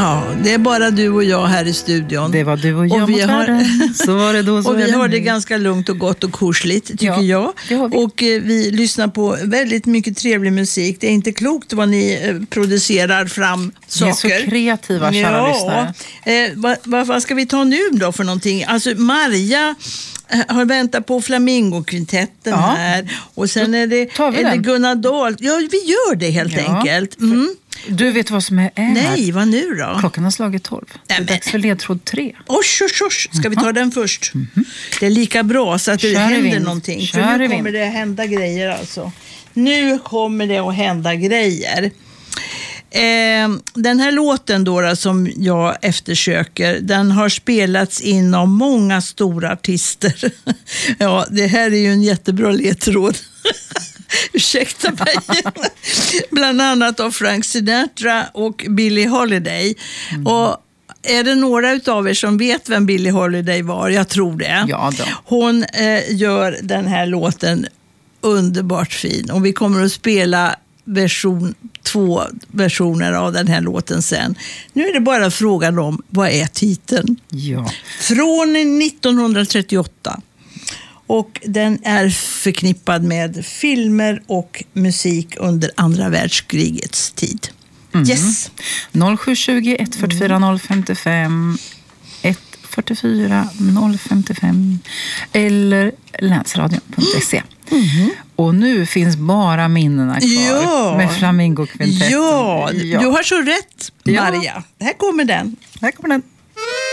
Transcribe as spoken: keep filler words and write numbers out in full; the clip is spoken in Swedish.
Ja, det är bara du och jag här i studion. Det var du och jag och vi mot har, världen. Så var det då, så och vi det har nu. det ganska lugnt och gott och korsligt, tycker ja, jag. Det har vi. Och eh, vi lyssnar på väldigt mycket trevlig musik. Det är inte klokt vad ni eh, producerar fram saker. Ni är så kreativa, kära ja. lyssnare. Eh, vad, vad, vad ska vi ta nu då för någonting? Alltså Maria har väntat på Flamingokvintetten ja. här. Och sen är det, är det Gunnar Dahl. Ja, vi gör det helt ja. enkelt. Mm. Du vet vad som är här? Nej, vad nu då? Klockan har slagit tolv. Det är Nej, dags för ledtråd tre. Osh, osh, osh. Ska vi ta den först? Mm-hmm. Det är lika bra så att det Kör händer vind. någonting. Kör för nu vind. kommer det att hända grejer alltså. Nu kommer det att hända grejer. Eh, den här låten då, då som jag eftersöker, den har spelats in av många stora artister. Ja, det här är ju en jättebra ledtråd. Ursäkta mig. Bland annat av Frank Sinatra och Billie Holiday. Mm. Och är det några utav er som vet vem Billie Holiday var? Jag tror det. Ja då. Hon eh, gör den här låten underbart fin. Och vi kommer att spela version, två versioner av den här låten sen. Nu är det bara frågan om vad är titeln? Ja. Från nittonhundratrettioåtta. Och den är förknippad med filmer och musik under andra världskrigets tid. Mm. Yes. noll sju tjugo, ett fyrtiofyra, noll femtiofem, ett fyrtiofyra, noll femtiofem eller länsradion punkt se. Mm. Och nu finns bara minnena kvar ja. med Flamingokvintetten. Ja, ja, du har så rätt, Maria. Ja. Här kommer den. Här kommer den.